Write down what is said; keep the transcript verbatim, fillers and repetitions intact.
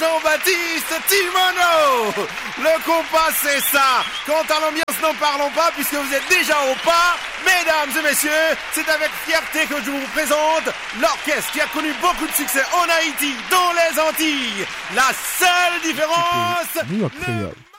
Jean-Baptiste Timono. Le compas, c'est ça. Quant à l'ambiance, n'en parlons pas puisque vous êtes déjà au pas. Mesdames et messieurs, c'est avec fierté que je vous présente l'orchestre qui a connu beaucoup de succès en Haïti, dans les Antilles. La seule différence... New York Creole.